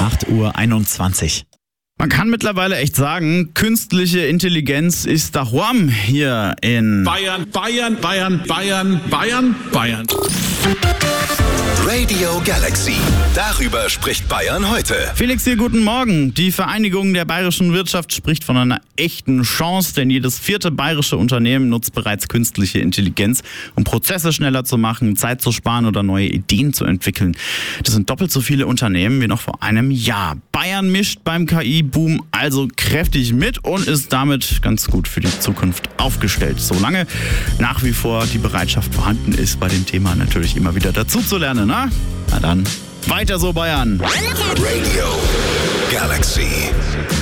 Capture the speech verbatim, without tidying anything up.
acht Uhr einundzwanzig. Man kann mittlerweile echt sagen, künstliche Intelligenz ist daheim hier in Bayern, Bayern, Bayern, Bayern, Bayern, Bayern. Radio Galaxy. Darüber spricht Bayern heute. Felix hier, guten Morgen. Die Vereinigung der bayerischen Wirtschaft spricht von einer echten Chance, denn jedes vierte bayerische Unternehmen nutzt bereits künstliche Intelligenz, um Prozesse schneller zu machen, Zeit zu sparen oder neue Ideen zu entwickeln. Das sind doppelt so viele Unternehmen wie noch vor einem Jahr. Bayern mischt beim K I-Boom also kräftig mit und ist damit ganz gut für die Zukunft aufgestellt. Solange nach wie vor die Bereitschaft vorhanden ist, bei dem Thema natürlich immer wieder dazu zu lernen. Na, na dann, weiter so Bayern. Radio Galaxy.